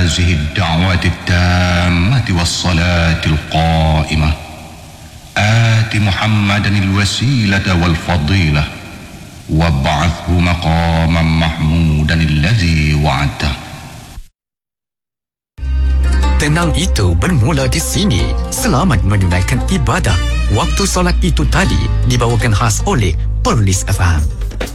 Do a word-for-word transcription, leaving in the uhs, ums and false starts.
هذه الدعوة التامة والصلاة القائمة آت محمدا الوسيلة والفضيلة وابعثه مقاما محمودا الذي وعدته. Tenang itu bermula di sini. Selamat menunaikan ibadah. Waktu solat itu tadi dibawakan khas oleh Perlis F M.